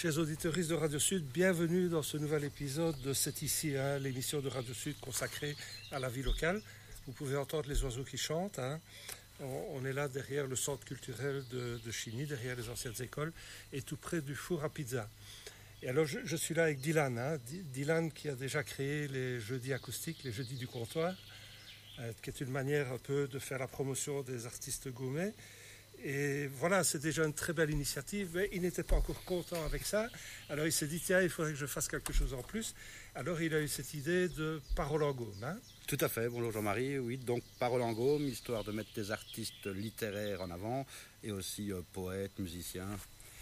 Chers auditeurs de Radio Sud, bienvenue dans ce nouvel épisode de C'est ici, l'émission de Radio Sud consacrée à la vie locale. Vous pouvez entendre les oiseaux qui chantent. On est là derrière le centre culturel de Chigny, derrière les anciennes écoles, et tout près du four à pizza. Et alors je suis là avec Dylan, Dylan qui a déjà créé les jeudis acoustiques, les jeudis du comptoir, qui est une manière un peu de faire la promotion des artistes gourmets. Et voilà, c'est déjà une très belle initiative, mais il n'était pas encore content avec ça. Alors il s'est dit, tiens, il faudrait que je fasse quelque chose en plus. Alors il a eu cette idée de Parole en Gaume. Tout à fait, bonjour Jean-Marie, oui, donc Parole en Gaume, histoire de mettre des artistes littéraires en avant, et aussi poètes, musiciens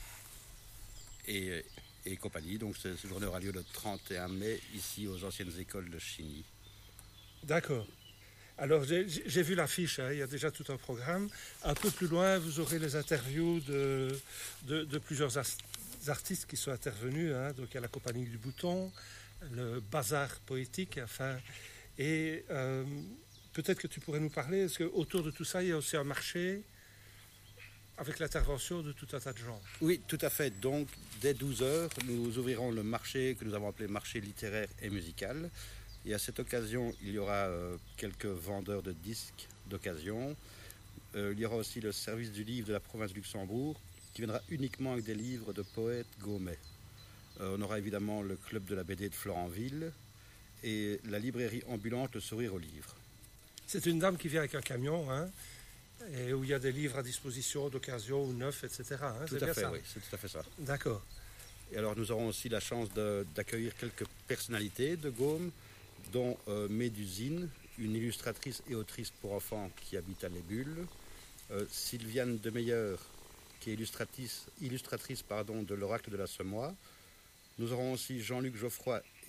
et compagnie. Donc cette journée aura lieu le 31 mai, ici aux anciennes écoles de Chigny. D'accord. Alors j'ai vu l'affiche, il y a déjà tout un programme. Un peu plus loin, vous aurez les interviews de plusieurs artistes qui sont intervenus. Donc il y a la Compagnie du Bouton, le Bazar Poétique, et peut-être que tu pourrais nous parler, parce qu'autour de tout ça, il y a aussi un marché avec l'intervention de tout un tas de gens. Oui, tout à fait. Donc dès 12h, nous ouvrirons le marché que nous avons appelé marché littéraire et musical. Et à cette occasion, il y aura quelques vendeurs de disques d'occasion. Il y aura aussi le service du livre de la province de Luxembourg, qui viendra uniquement avec des livres de poètes gaumais. On aura évidemment le club de la BD de Florentville et la librairie ambulante Le Sourire aux Livres. C'est une dame qui vient avec un camion, et où il y a des livres à disposition d'occasion ou neufs, etc. Tout à fait, oui, c'est tout à fait ça. D'accord. Et alors nous aurons aussi la chance d'accueillir quelques personnalités de Gaume, dont Médusine, une illustratrice et autrice pour enfants qui habite à Les Bulles, Sylviane Demeyer, qui est illustratrice de l'Oracle de la Semois. Nous aurons aussi Jean-Luc Geoffroy